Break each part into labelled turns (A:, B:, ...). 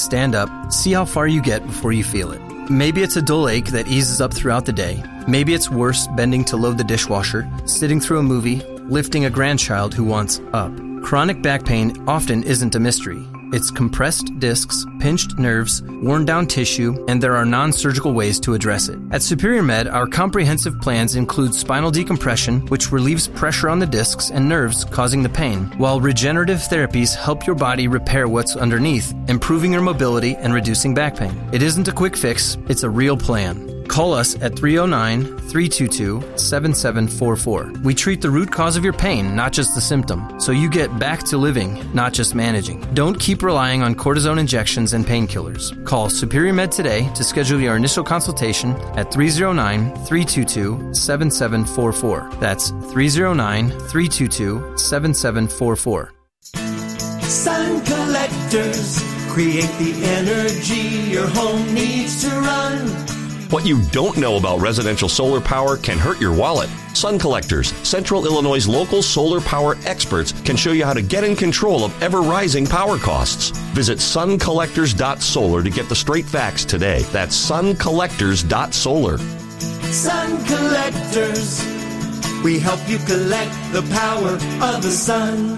A: stand up, see how far you get before you feel it. Maybe it's a dull ache that eases up throughout the day. Maybe it's worse bending to load the dishwasher, sitting through a movie, lifting a grandchild who wants up. Chronic back pain often isn't a mystery. It's compressed discs, pinched nerves, worn down tissue, and there are non-surgical ways to address it. At Superior Med, our comprehensive plans include spinal decompression, which relieves pressure on the discs and nerves causing the pain, while regenerative therapies help your body repair what's underneath, improving your mobility and reducing back pain. It isn't a quick fix, it's a real plan. Call us at 309-322-7744. We treat the root cause of your pain, not just the symptom, so you get back to living, not just managing. Don't keep relying on cortisone injections and painkillers. Call Superior Med today to schedule your initial consultation at 309-322-7744. That's 309-322-7744.
B: Sun collectors create the energy your home needs to run.
C: What you don't know about residential solar power can hurt your wallet. Sun Collectors, Central Illinois' local solar power experts, can show you how to get in control of ever-rising power costs. Visit suncollectors.solar to get the straight facts today. That's suncollectors.solar.
B: Sun Collectors, we help you collect the power of the sun.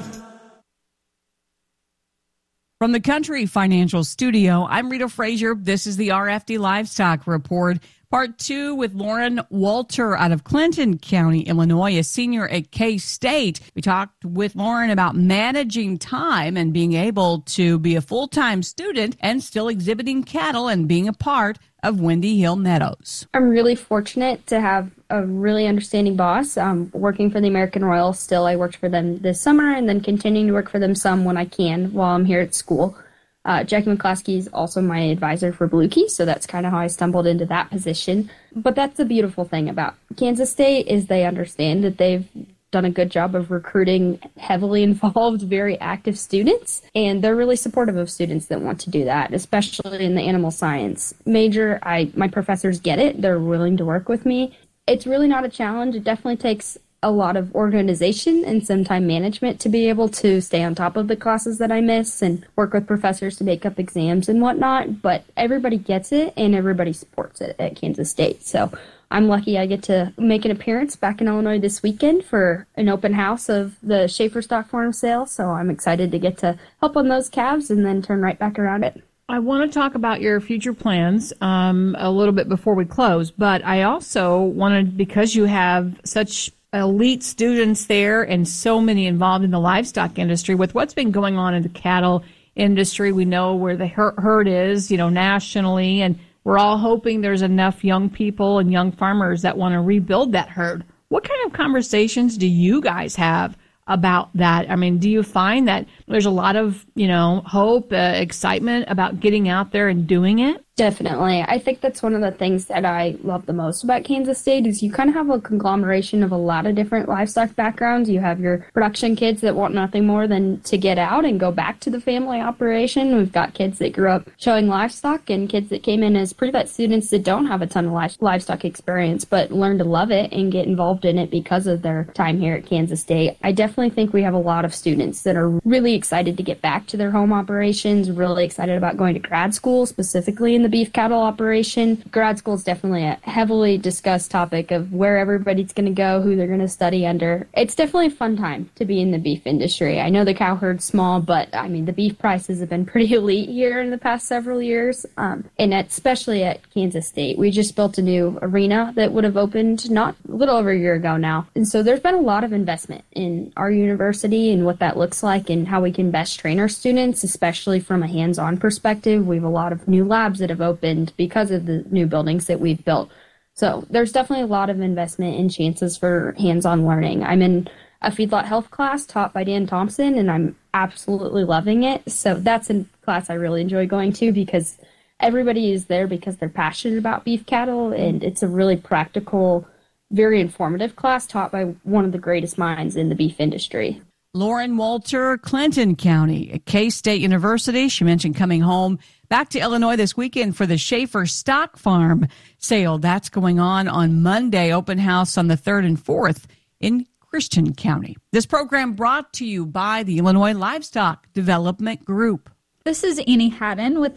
D: From the Country Financial Studio, I'm Rita Frazier. This is the RFD Livestock Report, Part 2 with Lauren Walter out of Clinton County, Illinois, a senior at K-State. We talked with Lauren about managing time and being able to be a full-time student and still exhibiting cattle and being a part of Windy Hill Meadows.
E: I'm really fortunate to have a really understanding boss. Working for the American Royal still. I worked for them this summer and then continuing to work for them some when I can while I'm here at school. Jackie McClaskey is also my advisor for Blue Key, so that's kind of how I stumbled into that position. But that's the beautiful thing about Kansas State is they understand that they've done a good job of recruiting heavily involved, very active students, and they're really supportive of students that want to do that, especially in the animal science major. My professors get it. They're willing to work with me. It's really not a challenge. It definitely takes a lot of organization and some time management to be able to stay on top of the classes that I miss and work with professors to make up exams and whatnot, but everybody gets it and everybody supports it at Kansas State. So I'm lucky I get to make an appearance back in Illinois this weekend for an open house of the Schaefer Stock Farm sale, so I'm excited to get to help on those calves and then turn right back around it.
D: I want to talk about your future plans a little bit before we close, but I also wanted, because you have such elite students there and so many involved in the livestock industry, with what's been going on in the cattle industry, we know where the herd is, nationally, and we're all hoping there's enough young people and young farmers that want to rebuild that herd. What kind of conversations do you guys have about that? I mean, do you find that there's a lot of, hope, excitement about getting out there and doing it?
E: Definitely. I think that's one of the things that I love the most about Kansas State is you kind of have a conglomeration of a lot of different livestock backgrounds. You have your production kids that want nothing more than to get out and go back to the family operation. We've got kids that grew up showing livestock and kids that came in as pre-vet students that don't have a ton of livestock experience but learn to love it and get involved in it because of their time here at Kansas State. I definitely think we have a lot of students that are really excited to get back to their home operations, really excited about going to grad school, specifically in the beef cattle operation. Grad school is definitely a heavily discussed topic of where everybody's going to go, who they're going to study under. It's definitely a fun time to be in the beef industry. I know the cow herd's small, but the beef prices have been pretty elite here in the past several years, and especially at Kansas State. We just built a new arena that would have opened not a little over a year ago now. And so there's been a lot of investment in our university and what that looks like and how we can best train our students, especially from a hands-on perspective. We have a lot of new labs that have opened because of the new buildings that we've built. So there's definitely a lot of investment and chances for hands-on learning. I'm in a feedlot health class taught by Dan Thompson, and I'm absolutely loving it. So that's a class I really enjoy going to because everybody is there because they're passionate about beef cattle, and it's a really practical, very informative class taught by one of the greatest minds in the beef industry.
D: Lauren Walter, Clinton County, at K-State University. She mentioned coming home back to Illinois this weekend for the Schaefer Stock Farm sale. That's going on Monday. Open house on the 3rd and 4th in Christian County. This program brought to you by the Illinois Livestock Development Group.
F: This is Annie Haddon with